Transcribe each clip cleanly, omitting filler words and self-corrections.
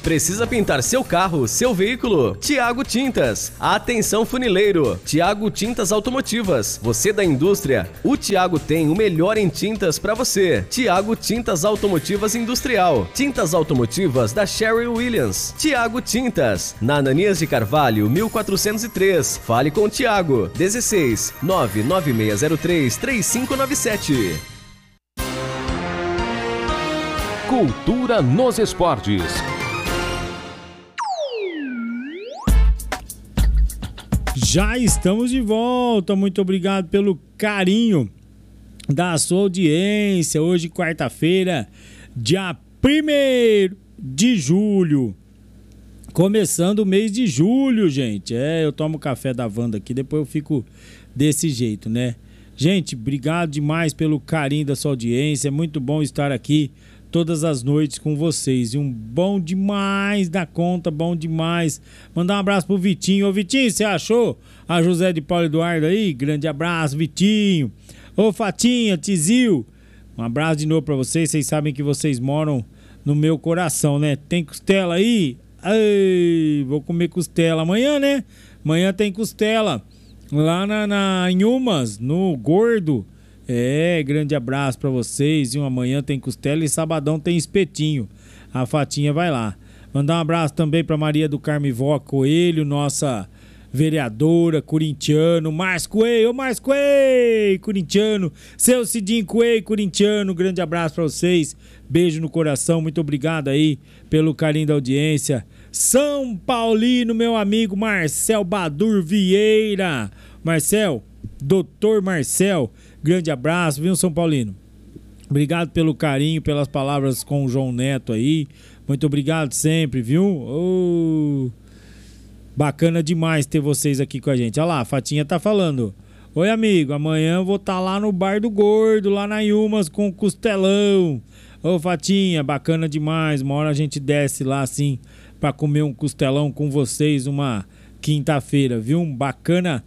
Precisa pintar seu carro, seu veículo? Thiago Tintas. Atenção funileiro. Thiago Tintas Automotivas. Você da indústria? O Thiago tem o melhor em tintas para você. Thiago Tintas Automotivas Industrial. Tintas automotivas da Sherwin Williams. Thiago Tintas. Na Ananias de Carvalho, 1403. Fale com o Thiago. 16 99603 3597. Cultura nos esportes. Já estamos de volta. Muito obrigado pelo carinho da sua audiência. Hoje, quarta-feira, dia 1º de julho. Começando o mês de julho, gente. Eu tomo café da Wanda aqui, depois eu fico desse jeito, né? Gente, obrigado demais pelo carinho da sua audiência. É muito bom estar aqui todas as noites com vocês. E um bom demais da conta, bom demais. Mandar um abraço pro Vitinho. Ô Vitinho, você achou a José de Paulo Eduardo aí? Grande abraço, Vitinho. Ô Fatinha, Tizil, um abraço de novo pra vocês. Vocês sabem que vocês moram no meu coração, né? Tem costela aí? Ai, vou comer costela amanhã, né? Amanhã tem costela lá em Umas, no Gordo. Grande abraço pra vocês. E amanhã tem costela e sabadão tem espetinho. A Fatinha vai lá. Mandar um abraço também pra Maria do Carmo Vó Coelho, nossa vereadora, corintiano. Márcio Coelho, ô Márcio Coelho, corintiano. Seu Cidinho Coelho, corintiano. Grande abraço pra vocês. Beijo no coração. Muito obrigado aí pelo carinho da audiência. São Paulino, meu amigo Marcel Badur Vieira. Marcel, doutor Marcel, grande abraço, viu, São Paulino? Obrigado pelo carinho, pelas palavras com o João Neto aí. Muito obrigado sempre, viu? Bacana demais ter vocês aqui com a gente. Olha lá, a Fatinha tá falando. Oi, amigo, amanhã eu vou estar lá no Bar do Gordo, lá na Yumas, com costelão. Ô, Fatinha, bacana demais. Uma hora a gente desce lá, assim, pra comer um costelão com vocês uma quinta-feira, viu? Bacana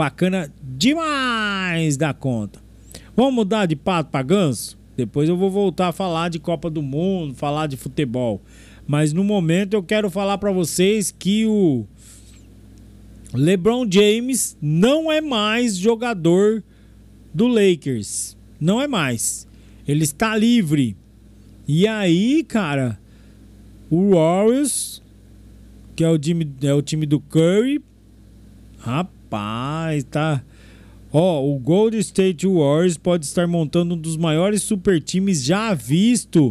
demais da conta. Vamos mudar de pato pra ganso? Depois eu vou voltar a falar de Copa do Mundo, falar de futebol. Mas no momento eu quero falar pra vocês que o LeBron James não é mais jogador do Lakers. Não é mais. Ele está livre. E aí, cara, o Warriors, que é o time do Curry, rapaz, tá... o Golden State Warriors pode estar montando um dos maiores super times já visto.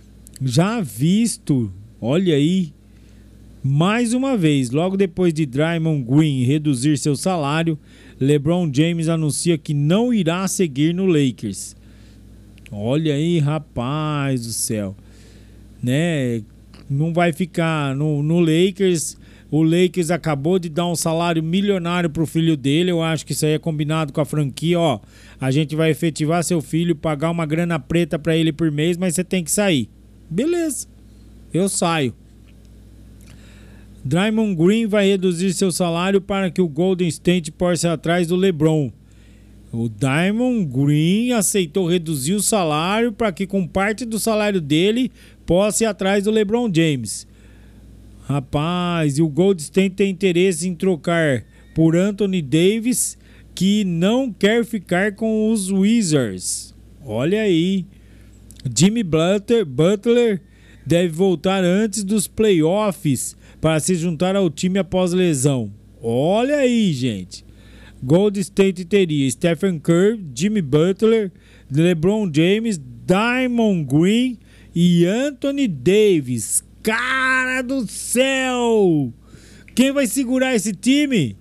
Olha aí. Mais uma vez, logo depois de Draymond Green reduzir seu salário, LeBron James anuncia que não irá seguir no Lakers. Olha aí, rapaz do céu. Né? Não vai ficar no Lakers. O Lakers acabou de dar um salário milionário pro filho dele. Eu acho que isso aí é combinado com a franquia. Ó, a gente vai efetivar seu filho, pagar uma grana preta pra ele por mês, mas você tem que sair. Beleza, eu saio. Draymond Green vai reduzir seu salário para que o Golden State possa ir atrás do LeBron. O Draymond Green aceitou reduzir o salário para que com parte do salário dele possa ir atrás do LeBron James. Rapaz, e o Golden State tem interesse em trocar por Anthony Davis, que não quer ficar com os Wizards. Olha aí. Jimmy Butler deve voltar antes dos playoffs para se juntar ao time após lesão. Olha aí, gente. Golden State teria Stephen Curry, Jimmy Butler, LeBron James, Draymond Green e Anthony Davis. Cara do céu! Quem vai segurar esse time?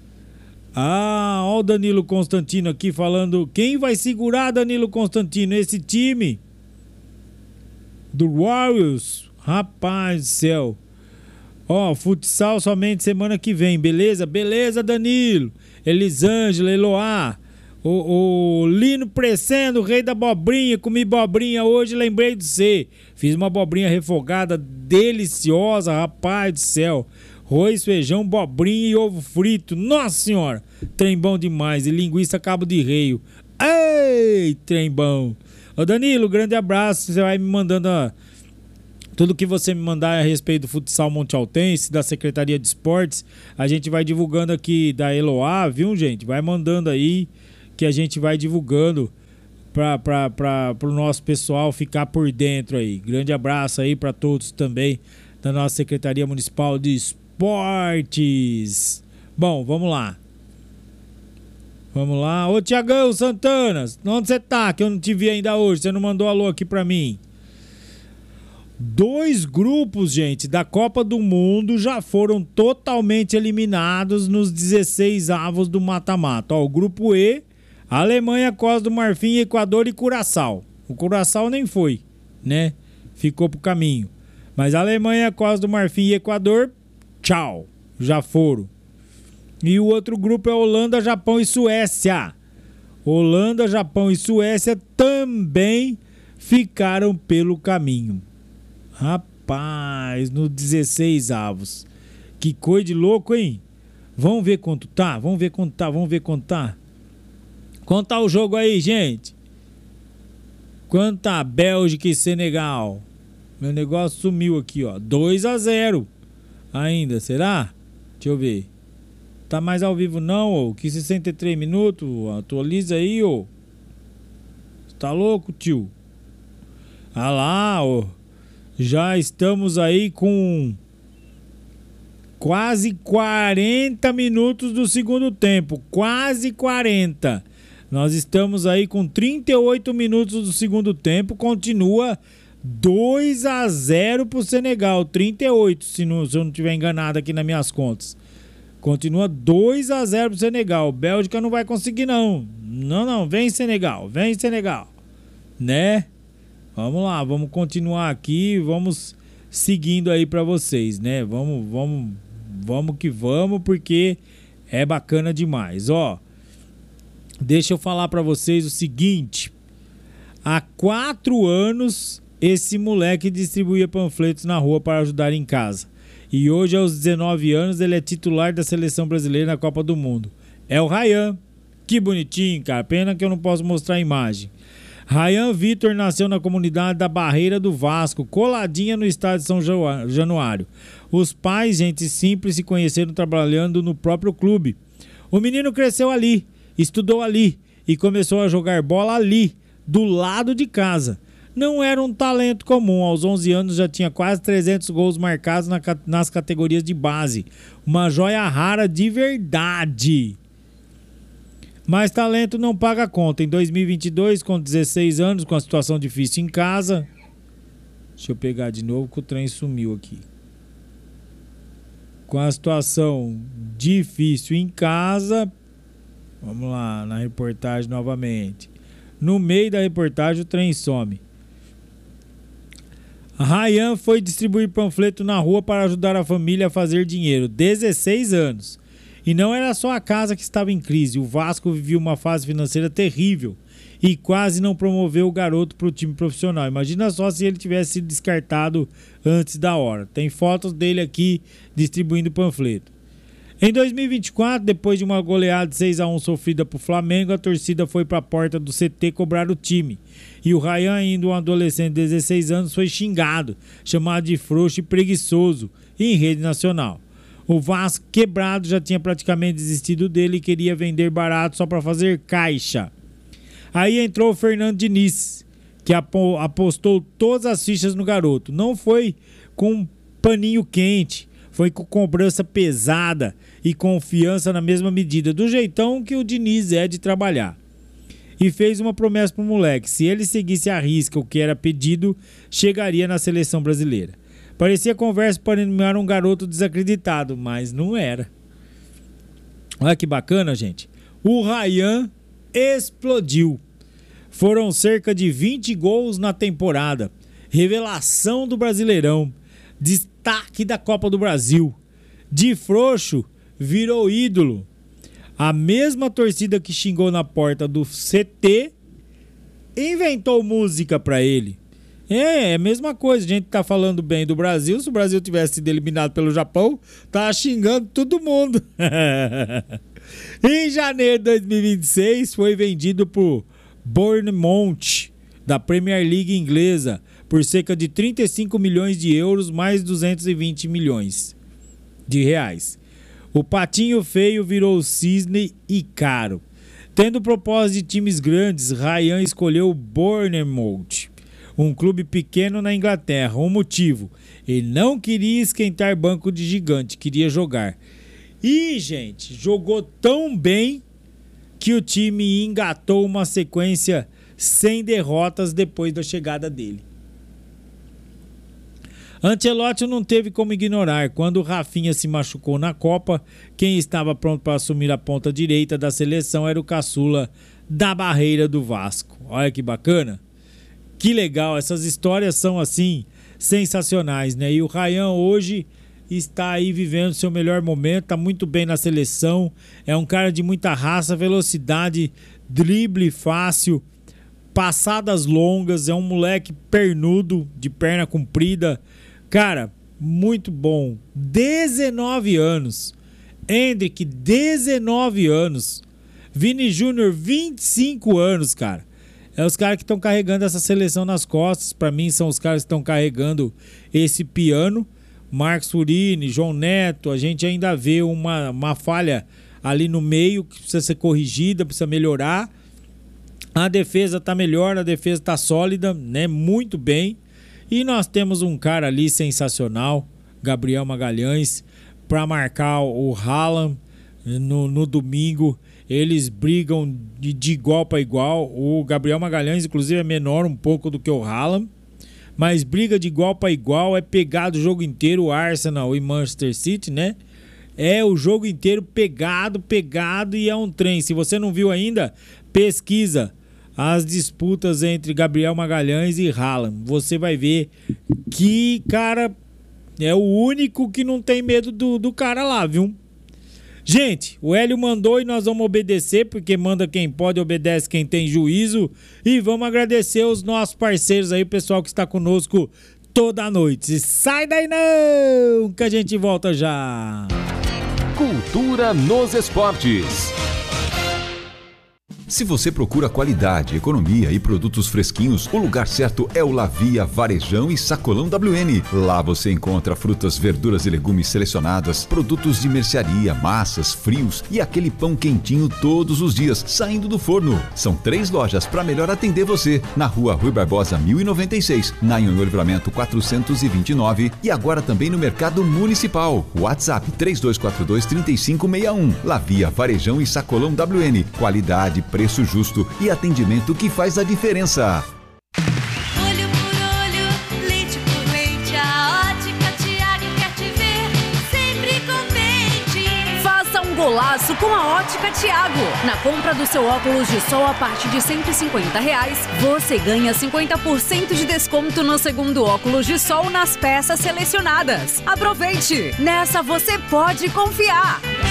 Ó o Danilo Constantino aqui falando. Quem vai segurar, Danilo Constantino, esse time do Warriors? Rapaz do céu. Futsal somente semana que vem, beleza? Beleza, Danilo. Elisângela, Eloá. O Lino Crescendo, rei da abobrinha. Comi abobrinha hoje, lembrei de você. Fiz uma abobrinha refogada deliciosa, rapaz do céu. Arroz, feijão, abobrinha e ovo frito. Nossa senhora, trem bom demais. E linguiça cabo de reio. Ei, trem bom. Ô Danilo, grande abraço. Você vai me mandando Tudo que você me mandar a respeito do futsal Monte Altense, da Secretaria de Esportes, a gente vai divulgando aqui da Eloá, viu, gente? Vai mandando aí que a gente vai divulgando para o nosso pessoal ficar por dentro aí. Grande abraço aí para todos também da nossa Secretaria Municipal de Esportes. Bom, vamos lá. Vamos lá. Ô, Tiagão Santana, onde você tá? Que eu não te vi ainda hoje. Você não mandou alô aqui pra mim. 2 grupos, gente, da Copa do Mundo já foram totalmente eliminados nos 16 avos do mata-mata. Ó, o grupo E, Alemanha, Costa do Marfim, Equador e Curaçao. O Curaçao nem foi, né? Ficou pro caminho. Mas Alemanha, Costa do Marfim e Equador, tchau, já foram. E o outro grupo é Holanda, Japão e Suécia. Holanda, Japão e Suécia também ficaram pelo caminho. Rapaz, no 16 avos. Que coisa de louco, hein? Vamos ver quanto tá? Vamos ver quanto tá? Quanto tá o jogo aí, gente? Quanto tá Bélgica e Senegal? Meu negócio sumiu aqui, ó. 2-0 ainda, será? Deixa eu ver. Tá mais ao vivo não, ô? Que 63 minutos? Atualiza aí, ô. Tá louco, tio? Ah lá, ô. Já estamos aí com quase 40 minutos do segundo tempo. Quase 40. Nós estamos aí com 38 minutos do segundo tempo. Continua 2-0 pro Senegal. 38, se eu não estiver enganado aqui nas minhas contas. Continua 2-0 pro Senegal. Bélgica não vai conseguir, não. Não. Vem, Senegal. Vem, Senegal. Né? Vamos lá. Vamos continuar aqui. Vamos seguindo aí pra vocês, né? Vamos que vamos, porque é bacana demais. Ó, deixa eu falar pra vocês o seguinte. Há 4 anos, esse moleque distribuía panfletos na rua para ajudar em casa. E hoje, aos 19 anos, ele é titular da seleção brasileira na Copa do Mundo. É o Ryan. Que bonitinho, cara. Pena que eu não posso mostrar a imagem. Ryan Vitor nasceu na comunidade da Barreira do Vasco, coladinha no estádio de São Januário. Os pais, gente simples, se conheceram trabalhando no próprio clube. O menino cresceu ali, estudou ali e começou a jogar bola ali, do lado de casa. Não era um talento comum, aos 11 anos já tinha quase 300 gols marcados nas categorias de base. Uma joia rara de verdade. Mas talento não paga conta. Em 2022, com 16 anos, com a situação difícil em casa... Deixa eu pegar de novo que o trem sumiu aqui. Com a situação difícil em casa... Vamos lá, na reportagem novamente. No meio da reportagem o trem some. Ryan foi distribuir panfleto na rua para ajudar a família a fazer dinheiro. 16 anos. E não era só a casa que estava em crise. O Vasco vivia uma fase financeira terrível e quase não promoveu o garoto para o time profissional. Imagina só se ele tivesse sido descartado antes da hora. Tem fotos dele aqui distribuindo panfleto. Em 2024, depois de uma goleada de 6-1 sofrida por Flamengo, a torcida foi para a porta do CT cobrar o time. E o Ryan, ainda um adolescente de 16 anos, foi xingado, chamado de frouxo e preguiçoso em rede nacional. O Vasco, quebrado, já tinha praticamente desistido dele e queria vender barato só para fazer caixa. Aí entrou o Fernando Diniz, que apostou todas as fichas no garoto. Não foi com paninho quente, foi com cobrança pesada e confiança na mesma medida, do jeitão que o Diniz é de trabalhar. E fez uma promessa pro moleque: se ele seguisse à risca o que era pedido, chegaria na seleção brasileira. Parecia conversa para animar um garoto desacreditado, mas não era. Olha que bacana, gente. O Ryan explodiu. Foram cerca de 20 gols na temporada. Revelação do Brasileirão. Destaque da Copa do Brasil. De frouxo, virou ídolo. A mesma torcida que xingou na porta do CT inventou música para ele. É a mesma coisa, a gente tá falando bem do Brasil. Se o Brasil tivesse sido eliminado pelo Japão, tá xingando todo mundo. Em janeiro de 2026, foi vendido por Bournemouth, da Premier League inglesa, por cerca de 35 milhões de euros, mais 220 milhões de reais. O patinho feio virou cisne e caro. Tendo propósito de times grandes, Ryan escolheu o Bournemouth, um clube pequeno na Inglaterra. O motivo? Ele não queria esquentar banco de gigante, queria jogar. E, gente, jogou tão bem que o time engatou uma sequência sem derrotas depois da chegada dele. Ancelotti não teve como ignorar. Quando o Rafinha se machucou na Copa, quem estava pronto para assumir a ponta direita da seleção era o caçula da barreira do Vasco. Olha que bacana. Que legal, essas histórias são assim, sensacionais, né? E o Ryan hoje está aí vivendo seu melhor momento, está muito bem na seleção, é um cara de muita raça, velocidade, drible fácil, passadas longas, é um moleque pernudo, de perna comprida. Cara, muito bom. 19 anos. Hendrick, 19 anos. Vini Júnior, 25 anos, cara. É os caras que estão carregando essa seleção nas costas. Pra mim, são os caras que estão carregando esse piano. Marcos Thuram, João Neto. A gente ainda vê uma falha ali no meio que precisa ser corrigida, precisa melhorar. A defesa tá melhor, a defesa tá sólida, né? Muito bem. E nós temos um cara ali sensacional, Gabriel Magalhães, para marcar o Haaland no domingo. Eles brigam de igual para igual. O Gabriel Magalhães, inclusive, é menor um pouco do que o Haaland, mas briga de igual para igual, é pegado o jogo inteiro, o Arsenal e Manchester City, né? É o jogo inteiro pegado e é um trem. Se você não viu ainda, pesquisa as disputas entre Gabriel Magalhães e Haaland. Você vai ver que, cara, é o único que não tem medo do cara lá, viu? Gente, o Hélio mandou e nós vamos obedecer, porque manda quem pode, obedece quem tem juízo. E vamos agradecer os nossos parceiros aí, o pessoal que está conosco toda noite. Sai daí não, que a gente volta já. Cultura nos esportes. Se você procura qualidade, economia e produtos fresquinhos, o lugar certo é o Lavia Varejão e Sacolão WN. Lá você encontra frutas, verduras e legumes selecionadas, produtos de mercearia, massas, frios e aquele pão quentinho todos os dias, saindo do forno. São 3 lojas para melhor atender você. Na Rua Rui Barbosa 1096, na Anhanguera Livramento 429 e agora também no Mercado Municipal. WhatsApp 3242-3561. Lavia Varejão e Sacolão WN. Qualidade, preço justo e atendimento que faz a diferença. Olho por olho, leite por leite, a Ótica Thiago quer te ver sempre contente. Faça um golaço com a Ótica Thiago. Na compra do seu óculos de sol a partir de R$150, você ganha 50% de desconto no segundo óculos de sol nas peças selecionadas. Aproveite! Nessa você pode confiar!